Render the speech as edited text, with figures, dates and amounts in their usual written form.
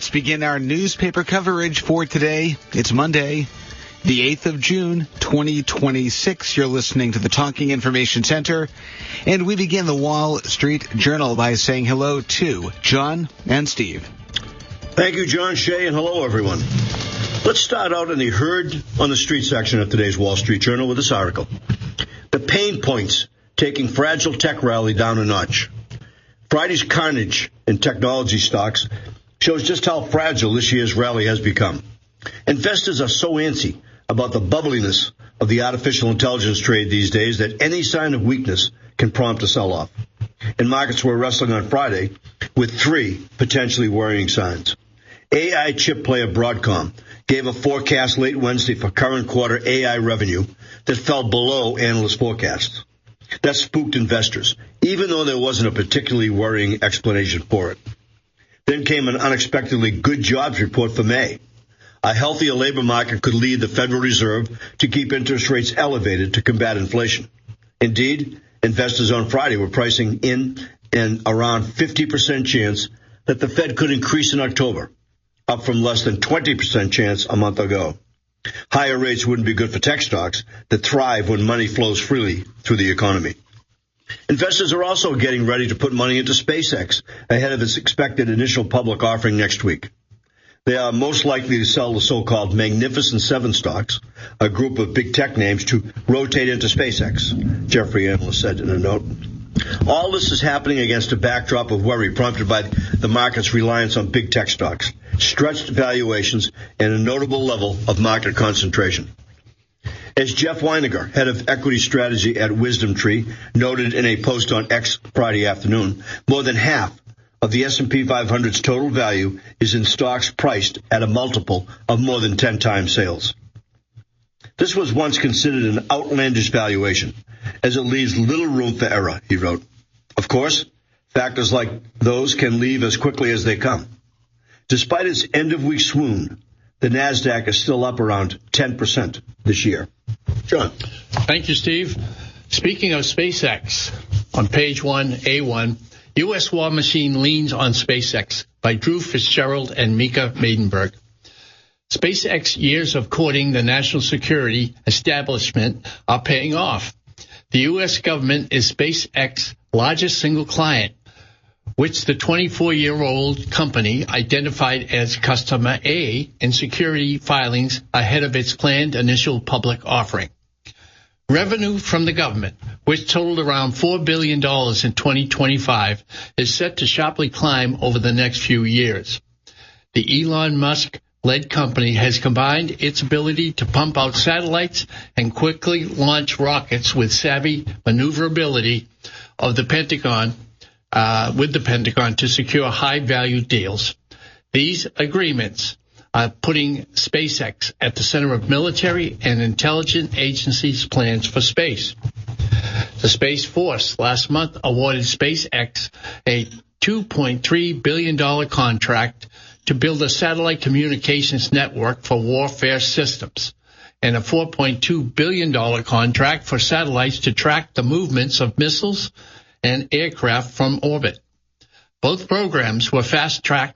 Let's begin our newspaper coverage for today. It's Monday, the 8th of June, 2026. You're listening to the Talking Information Center. And we begin the Wall Street Journal by saying hello to John and Steve. Thank you, John Shea, and hello, everyone. Let's start out in the Heard on the Street section of today's Wall Street Journal with this article. The pain points taking fragile tech rally down a notch. Friday's carnage in technology stocks shows just how fragile this year's rally has become. Investors are so antsy about the bubbliness of the artificial intelligence trade these days that any sign of weakness can prompt a sell-off. And markets were wrestling on Friday with three potentially worrying signs. AI chip player Broadcom gave a forecast late Wednesday for current quarter AI revenue that fell below analyst forecasts. That spooked investors, even though there wasn't a particularly worrying explanation for it. Then came an unexpectedly good jobs report for May. A healthier labor market could lead the Federal Reserve to keep interest rates elevated to combat inflation. Indeed, investors on Friday were pricing in an around 50% chance that the Fed could increase in October, up from less than 20% chance a month ago. Higher rates wouldn't be good for tech stocks that thrive when money flows freely through the economy. Investors are also getting ready to put money into SpaceX ahead of its expected initial public offering next week. They are most likely to sell the so-called Magnificent Seven stocks, a group of big tech names, to rotate into SpaceX, Jeffrey analyst said in a note. All this is happening against a backdrop of worry prompted by the market's reliance on big tech stocks, stretched valuations, and a notable level of market concentration. As Jeff Weiniger, head of equity strategy at WisdomTree, noted in a post on X Friday afternoon, more than half of the S&P 500's total value is in stocks priced at a multiple of more than 10 times sales. This was once considered an outlandish valuation, as it leaves little room for error, he wrote. Of course, factors like those can leave as quickly as they come. Despite its end-of-week swoon, the NASDAQ is still up around 10% this year. John. Thank you, Steve. Speaking of SpaceX, on page 1, A1, U.S. War Machine Leans on SpaceX by Drew Fitzgerald and Mika Maidenberg. SpaceX years of courting the national security establishment are paying off. The U.S. government is SpaceX's largest single client, which the 24-year-old company identified as Customer A in security filings ahead of its planned initial public offering. Revenue from the government, which totaled around $4 billion in 2025, is set to sharply climb over the next few years. The Elon Musk-led company has combined its ability to pump out satellites and quickly launch rockets with savvy maneuverability of the Pentagon, with the Pentagon to secure high-value deals. These agreements are putting SpaceX at the center of military and intelligence agencies' plans for space. The Space Force last month awarded SpaceX a $2.3 billion contract to build a satellite communications network for warfare systems, and a $4.2 billion contract for satellites to track the movements of missiles and aircraft from orbit. Both programs were fast-tracked